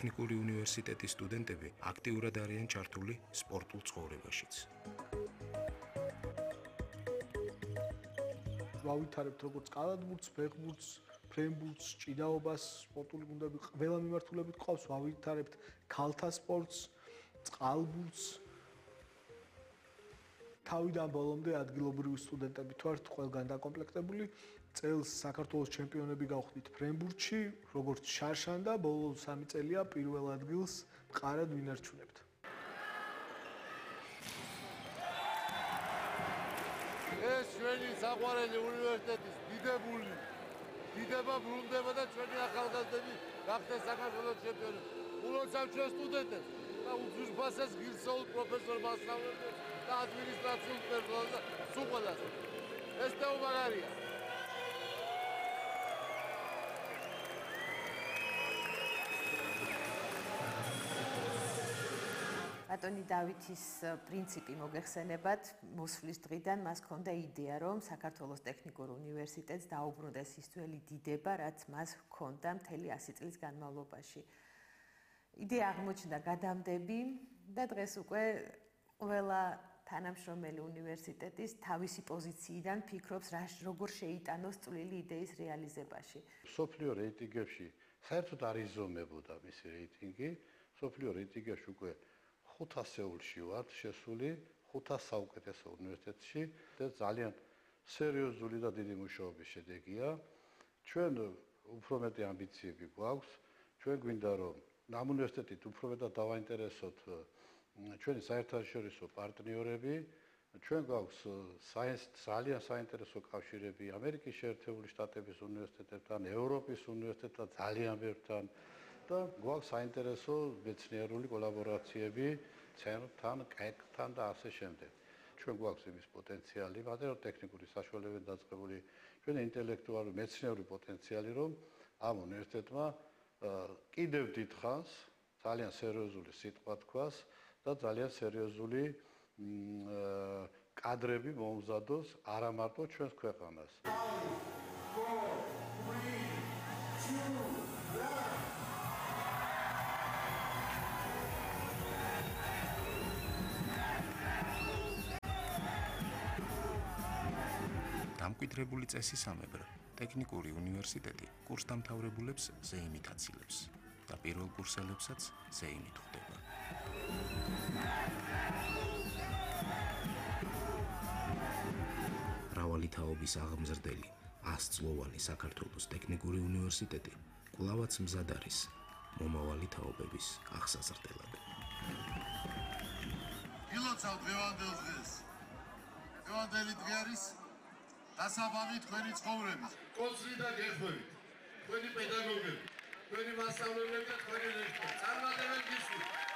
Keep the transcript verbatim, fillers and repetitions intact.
ტექნიკური უნივერსიტეტის სტუდენტები აქტიურად არიან ჩართული სპორტულ ცხოვრებაშიც. ვავითარებთ როგორც კალათბურთს, ფეხბურთს, ფრენბურთს, ჭიდაობას, სპორტული გუნდები ყველა მიმართულებით ყავს, ვავითარებთ ქალთა სპორტს, წყალბურთს. თავიდან ბოლომდე ადგილობრივი სტუდენტები ვართ, ყველგან დაკომპლექტებული. წელს საქართველოს ჩემპიონები გავხდით ფრენბურთში, როგორც შარშან და ბოლო სამი წელია პირველ ადგილს მყარად ვინარჩუნებთ. ეს ჩვენი საყვარელი უნივერსიტეტის დიდებული დიდება ბრუნდება და ჩვენი ახალგაზრდები გახდნენ საქართველოს ჩემპიონები. ულოცავ ჩვენ სტუდენტებს და უძვირფასეს ღირსეულ პროფესორ მასწავლებლებს და ადმინისტრაციულ პერსონალს და სულ ყველას. ეს თეომაგარია. ბატონი დავითის პრინციპი მოგეხსენებათ, მოსვლის დღიდან მას ჰქონდა იდეა, რომ საქართველოს ტექნიკურ უნივერსიტეტს დაუბრუნდეს ის ძველი დიდება, რაც მას ჰქონდა მთელი ასი წლის განმავლობაში. იდეა აღმოჩნდა გადამდები და დღეს უკვე ყველა თანამშრომელი უნივერსიტეტის თავისი პოზიციიდან ფიქრობს, როგორ შეიტანოს წვლილი იდეის რეალიზებაში. მსოფლიო რეიტინგებში საერთოდ არ იზომებოდა მისი რეიტინგი, მსოფლიო რეიტინგებში უკვე ხუთასეულში ვართ შესული, ხუთას საუკეთესო უნივერსიტეტში და ძალიან სერიოზული და დიდი მუშაობის შედეგია. ჩვენ უფრო მეტი ამბიციები გვაქვს, ჩვენ გვინდა რომ ამ უნივერსიტეტით უფრო მეტად დავაინტერესოთ ჩვენი საერთაშორისო პარტნიორები, ჩვენ გვაქვს ძალიან საინტერესო კავშირები ამერიკის შეერთებული შტატების უნივერსიტეტებთან, ევროპის უნივერსიტეტთან, ძალიან ბევრთან და გვაქვს საინტერესო მეცნიერული კოლაბორაციები ცენტრთან, კეკთან და ასე შემდეგ. ჩვენ გვაქვს იმის პოტენციალი, მაგრამ ტექნიკური საშუალებებით დაწყებული ჩვენი ინტელექტუალური მეცნიერული პოტენციალი, რომ ამ უნივერსიტეტმა კიდევ დიდხანს ძალიან სერიოზული სიტყვა თქვას და ძალიან სერიოზული კადრები მოუმზადოს არა მარტო ჩვენს ქვეყანას. დამკვიდრებული წესისამებრ ტექნიკური უნივერსიტეტი კურსდამთავრებულებს ზეიმით აცილებს და პირველ კურსელებსაც ზეიმით ხვდება. მრავალი თაობის აღმზრდელი ასწლოვანი საქართველოს ტექნიკური უნივერსიტეტი კვლავაც მზად არის მომავალი თაობების აღსაზრდელად. ილოცავ დღევანდელ დღეს. დღევანდელი დღე არის დასაბამი თქვენი ცხოვრების. კოცრი და გეხვევით. თქვენი პედაგოგები, თქვენი მასწავლებლები და თქვენი ლექტორები. წარმატებები გისურვებთ.